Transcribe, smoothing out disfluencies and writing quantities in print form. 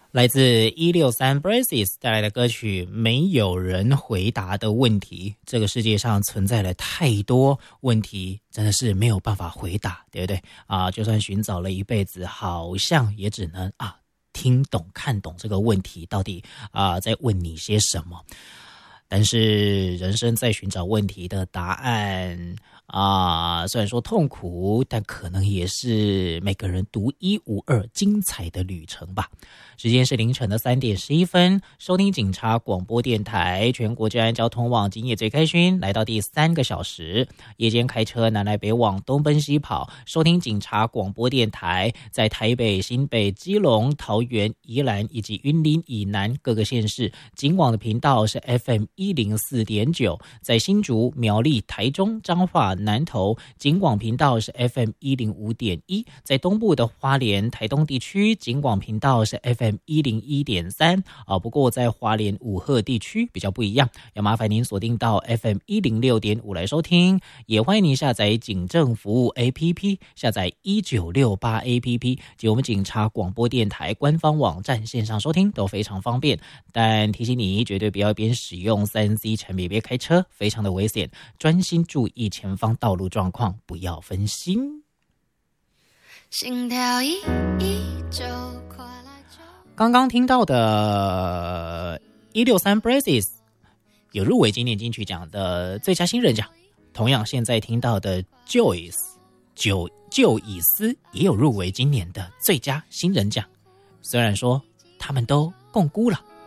来自163 Braces 带来的歌曲《没有人回答的问题》。这个世界上存在了太多问题，真的是没有办法回答，对不对啊？就算寻找了一辈子，好像也只能听懂看懂这个问题到底在问你些什么。但是人生在寻找问题的答案虽然说痛苦，但可能也是每个人独一无二精彩的旅程吧。时间是凌晨的3点11分，收听警察广播电台，全国治安交通网今夜最开勋，来到第3个小时。夜间开车南来北往，东奔西跑，收听警察广播电台，在台北、新北、基隆、桃园、宜兰以及云林以南各个县市，警广的频道是 FM104.9，在新竹、苗栗、台中、彰化、南投，警广频道是 FM105.1，在东部的花莲、台东地区，警广频道是 FM101.3。不过在花莲五鹤地区比较不一样，要麻烦您锁定到 FM106.5 来收听。也欢迎您下载警政服务 APP， 下载1968 APP 及我们警察广播电台官方网站线上收听都非常方便。但提醒你，绝对不要一边使用 3C 产品边开车，非常的危险，专心注意前方道路状况，不要分心。心跳一就快来就刚刚听到的163 Braces 有入围今年金曲奖的最佳新人奖，同样现在听到的 Joyce 就以斯也有入围今年的最佳新人奖。虽然说他们都共估了